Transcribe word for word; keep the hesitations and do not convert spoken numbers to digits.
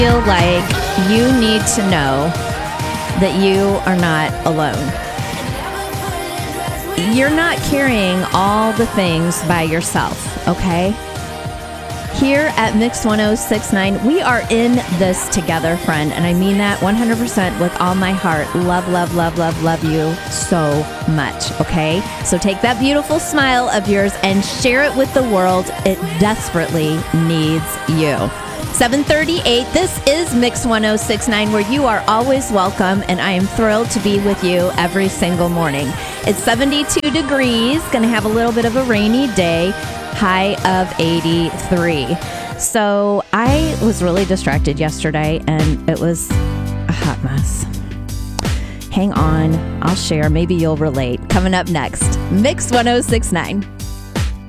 feel like you need to know that you are not alone. You're not carrying all the things by yourself, okay? Here at Mix one oh six point nine, we are in this together, friend. And I mean that one hundred percent with all my heart. Love, love, love, love, love you so much, okay? So take that beautiful smile of yours and share it with the world. It desperately needs you. seven thirty-eight, this is Mix one oh six point nine, where you are always welcome, and I am thrilled to be with you every single morning. It's seventy-two degrees, going to have a little bit of a rainy day, high of eighty-three. So I was really distracted yesterday, and it was a hot mess. Hang on, I'll share. Maybe you'll relate. Coming up next, Mix one oh six point nine.